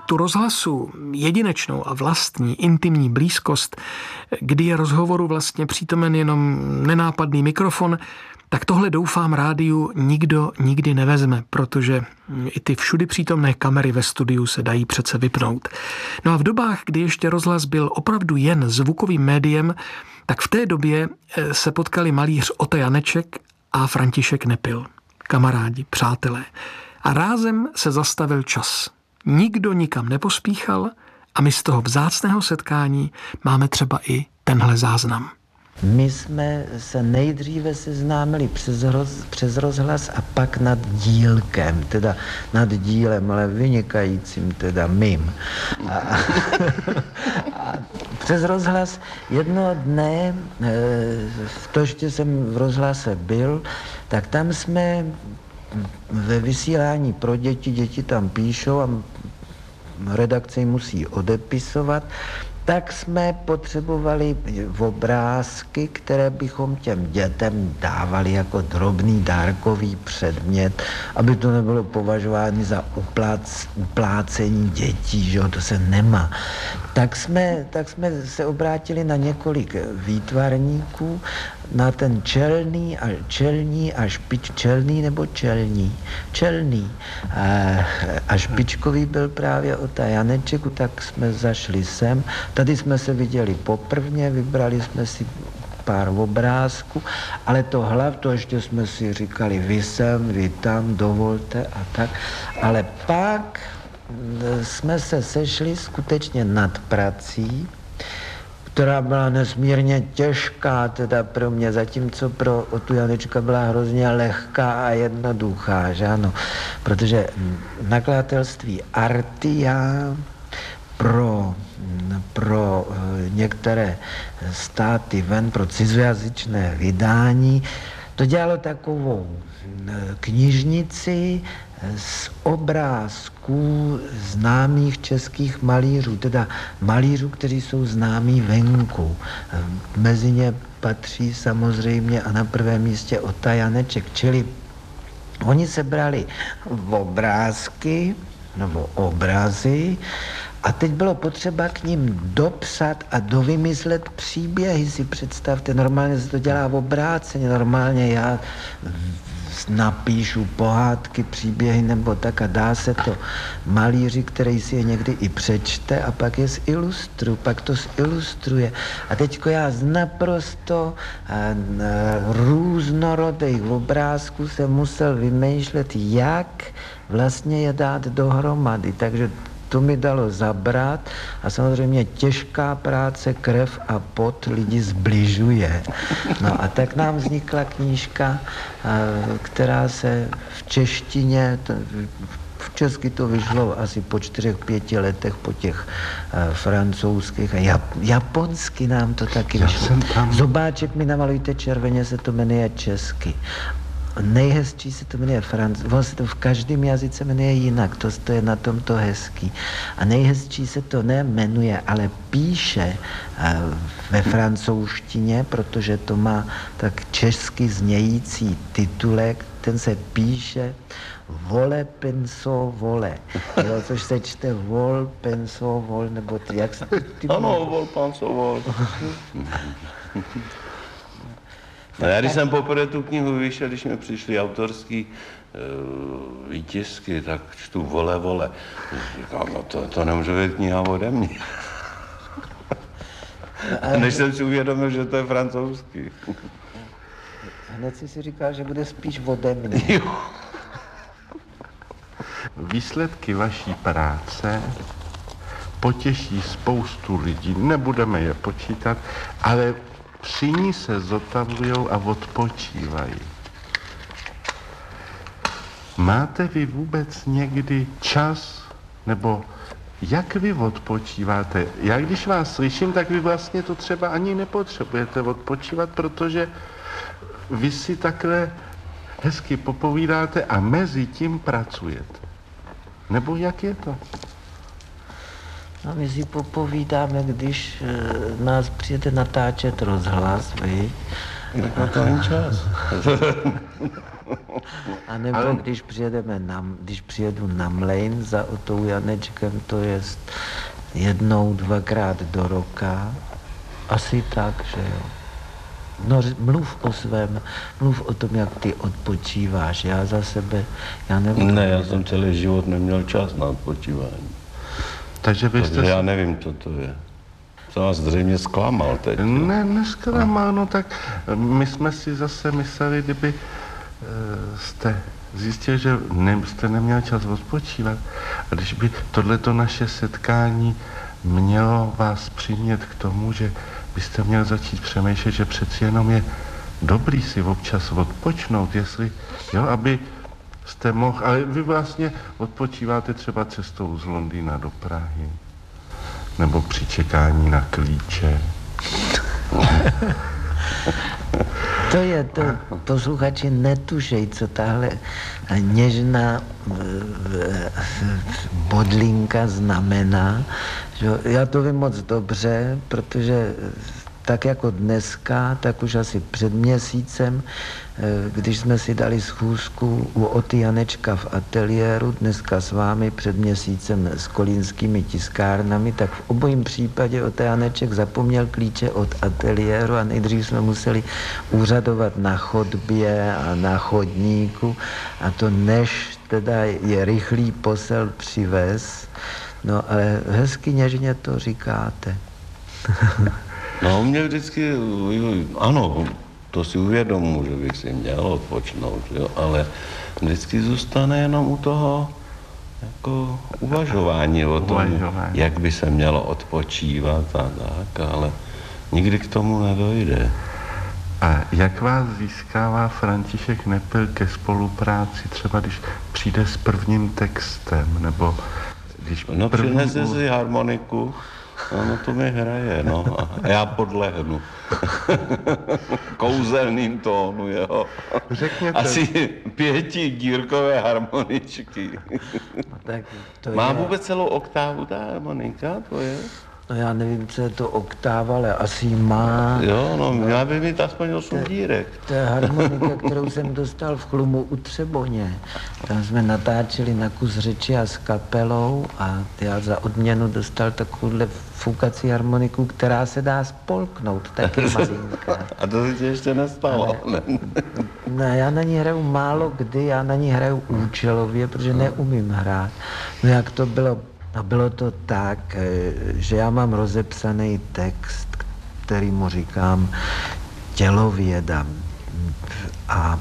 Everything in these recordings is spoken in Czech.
tu rozhlasu jedinečnou a vlastní intimní blízkost, kdy je rozhovoru vlastně přítomen jenom nenápadný mikrofon, tak tohle doufám rádiu nikdo nikdy nevezme, protože i ty všudy přítomné kamery ve studiu se dají přece vypnout. No a v dobách, kdy ještě rozhlas byl opravdu jen zvukovým médiem, tak v té době se potkali malíř Ota Janeček a František Nepil. Kamarádi, přátelé. A rázem se zastavil čas. Nikdo nikam nepospíchal a my z toho vzácného setkání máme třeba i tenhle záznam. My jsme se nejdříve seznámili přes rozhlas a pak nad dílkem, teda nad dílem, ale vynikajícím, teda mým. A přes rozhlas jednoho dne, to ještě jsem v rozhlase byl, tak tam jsme ve vysílání pro děti tam píšou a redakce jim musí odepisovat, tak jsme potřebovali obrázky, které bychom těm dětem dávali jako drobný dárkový předmět, aby to nebylo považováno za uplácení dětí, že jo, to se nemá. Tak jsme se obrátili na několik výtvarníků, na ten čelný a špičkový byl právě Ota Janeček, tak jsme zašli sem. Tady jsme se viděli poprvně, vybrali jsme si pár obrázků, ale to ještě jsme si říkali, vy sem, vy tam, dovolte a tak. Ale pak jsme se sešli skutečně nad prací, která byla nesmírně těžká, teda pro mě, zatímco pro Otu Janečka byla hrozně lehká a jednoduchá, že ano, protože nakladatelství Artia pro některé státy ven, pro cizojazyčné vydání, to dělalo takovou knižnici z obrázků známých českých malířů, teda malířů, kteří jsou známí venku. Mezi ně patří samozřejmě a na prvém místě Ota Janeček, čili oni se brali obrázky nebo obrazy a teď bylo potřeba k ním dopsat a dovymyslet příběhy, si představte. Normálně se to dělá v obráceně, normálně já napíšu pohádky, příběhy nebo tak a dá se to malíři, který si je někdy i přečte a pak je zilustruje. A teďko já z naprosto různorodých obrázků jsem musel vymýšlet, jak vlastně je dát dohromady. Takže to mi dalo zabrat a samozřejmě těžká práce, krev a pot lidi zbližuje. No a tak nám vznikla knížka, která se v češtině, v česky to vyšlo asi po 4-5 letech po těch francouzských a japonsky nám to taky vyšlo. Zobáček mi namalujte červeně, se to jmenuje česky. Nejhezčí se to jmenuje ono se to v každém jazyce jmenuje jinak, to je na tomto hezký. A nejhezčí se to nejmenuje, ale píše ve francouzštině, protože to má tak česky znějící titulek, ten se píše Vole, penso, vole. Jo, což se čte vol, penso, vol, nebo jak se ty... Ano, vol, penso, vol. No já když jsem poprvé tu knihu vyšel, když mi přišly autorský výtisky, tak čtu vole. Říkám, no to nemůže být kniha ode mě. Než jsem si uvědomil, že to je francouzský. Hned si říkal, že bude spíš ode mě. Výsledky vaší práce potěší spoustu lidí, nebudeme je počítat, ale při ní se zotavujou a odpočívají. Máte vy vůbec někdy čas, nebo jak vy odpočíváte? Já když vás slyším, tak vy vlastně to třeba ani nepotřebujete odpočívat, protože vy si takhle hezky popovídáte a mezi tím pracujete. Nebo jak je to? No, my si popovídáme, když nás přijede natáčet rozhlas, vy. Tak na to není čas. A nebo Ale- když přijedu na Mlejn za Otou Janečkem, to je jednou, dvakrát do roka, asi tak, že jo. No, mluv o tom, jak ty odpočíváš. Já za sebe, já nebudu... Ne, já jsem celý život neměl čas na odpočívání. Takže vy jste... Takže já nevím, co to je. To vás zřejmě zklamal teď. Nesklamal, no tak my jsme si zase mysleli, kdyby jste zjistil, že jste neměl čas odpočívat. A když by tohleto naše setkání mělo vás přimět k tomu, že byste měl začít přemýšlet, že přeci jenom je dobrý si občas odpočnout, jestli, jo, aby jste mohl, ale vy vlastně odpočíváte třeba cestou z Londýna do Prahy, nebo při čekání na klíče. To je to, posluchači netušej, co tahle něžná bodlinka znamená. Že já to vím moc dobře, protože tak jako dneska, tak už asi před měsícem, když jsme si dali schůzku u Oty Janečka v ateliéru, dneska s vámi před měsícem s kolínskými tiskárnami, tak v obojím případě Ota Janeček zapomněl klíče od ateliéru a nejdřív jsme museli úřadovat na chodbě a na chodníku a to než teda je rychlý posel přivez. No ale hezky něžně to říkáte. No mě vždycky, ano, to si uvědomuji, že bych si měl odpočnout, jo, ale vždycky zůstane jenom u toho jako uvažování o tom, jak by se mělo odpočívat a tak, ale nikdy k tomu nedojde. A jak vás získává František Nepil ke spolupráci, třeba když přijde s prvním textem, nebo když... No přinese si harmoniku, no to mi hraje, no, a já podlehnu. Kouzelným tónu, jo. Řekněte. Asi 5 dírkové harmoničky. No, tak to Má je... vůbec celou oktávu ta harmonika, to je? No já nevím, co je to oktáva, ale asi má. Jo, no měla by mít aspoň 8 dírek. To je harmonika, kterou jsem dostal v Chlumu u Třeboně. Tam jsme natáčeli na kus řeči a s kapelou a já za odměnu dostal takovouhle foukací harmoniku, která se dá spolknout, taky malinká. A to se ti ještě nestalo, ne? Ne, já na ní hraju málo kdy, já na ní hraju účelově, protože neumím hrát. No jak to bylo? No bylo to tak, že já mám rozepsaný text, který mu říkám tělověda. A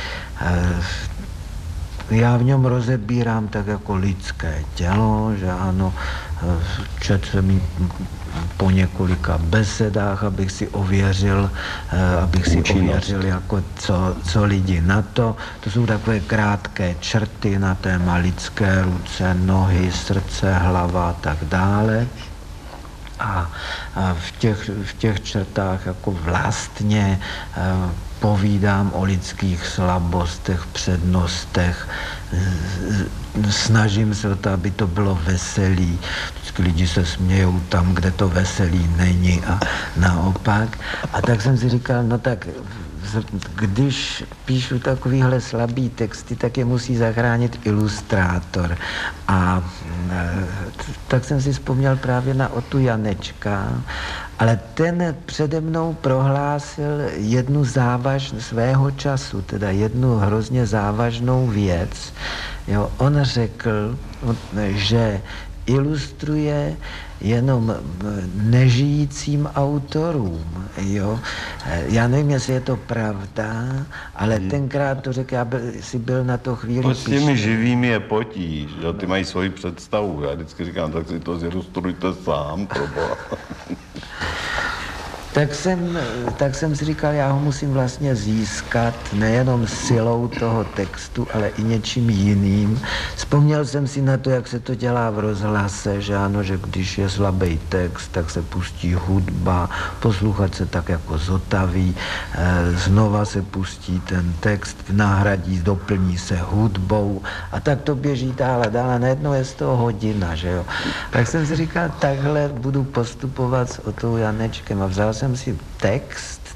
já v něm rozebírám tak jako lidské tělo, že ano, četl jsem ji po několika besedách, abych si ověřil jako co lidi na to. To jsou takové krátké črty na téma lidské ruce, nohy, srdce, hlava a tak dále. A v těch črtách jako vlastně povídám o lidských slabostech, přednostech, snažím se o to, aby to bylo veselý. Vždycky lidi se smějou tam, kde to veselý není a naopak. A tak jsem si říkal, no tak když píšu takovýhle slabý texty, tak je musí zachránit ilustrátor. A tak jsem si vzpomněl právě na Otu Janečka, ale ten přede mnou prohlásil jednu svého času, teda jednu hrozně závažnou věc. Jo, on řekl, že ilustruje jenom nežijícím autorům, jo. Já nevím, jestli je to pravda, ale tenkrát to řekl, já si byl na to chvíli S těmi živými je potíž, jo, ty mají svoji představu, já vždycky říkám, tak si to zilustrujte sám, proboha. Tak jsem si říkal, já ho musím vlastně získat nejenom silou toho textu, ale i něčím jiným. Vzpomněl jsem si na to, jak se to dělá v rozhlase, že ano, že když je slabý text, tak se pustí hudba, posluchač se tak jako zotaví, znova se pustí ten text, nahradí, doplní se hudbou a tak to běží dál, najednou je z toho hodina, že jo. Tak jsem si říkal, takhle budu postupovat s Otou Janečkem a vzal jsem si text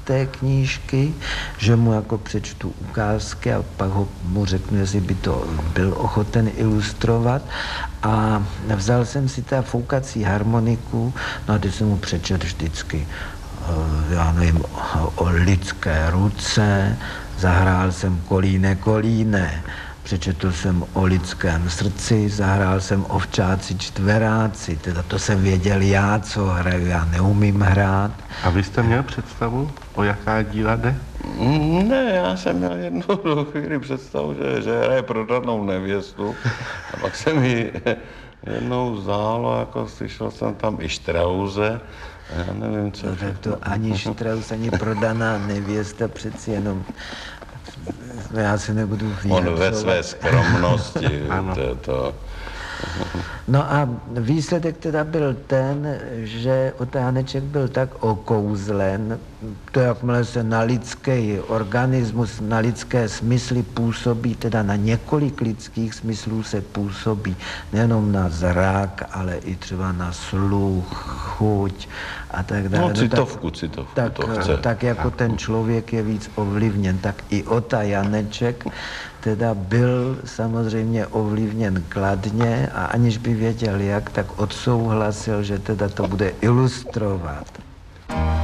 té knížky, že mu jako přečtu ukázky a pak mu řeknu, jestli by to byl ochoten ilustrovat. A vzal jsem si ta foukací harmoniku, no a teď jsem mu přečetl vždycky, já nevím, o lidské ruce, zahrál jsem Kolíne, kolíne, přečetl jsem o lidském srdci, zahrál jsem Ovčáci čtveráci, teda to jsem věděl já, co hraju, já neumím hrát. A vy jste měl představu, o jaká díla jde? Ne, já jsem měl jednu chvíli představu, že hraje prodanou nevěstu a pak se mi jednou zdálo, jako slyšel jsem tam i Štrauze, já nevím, co no, tak to ani Štraus, ani prodaná nevěsta, přeci jenom já se nebudu vyjadřovat. On ve své skromnosti, to. No a výsledek teda byl ten, že Otáneček byl tak okouzlen, to jakmile se na lidský organismus, na lidské smysly působí, teda na několik lidských smyslů se působí, nejenom na zrak, ale i třeba na sluch, chuť a tak dále. No citovku, tak jako ten člověk je víc ovlivněn, tak i Ota Janeček teda byl samozřejmě ovlivněn kladně a aniž by věděl jak, tak odsouhlasil, že teda to bude ilustrovat.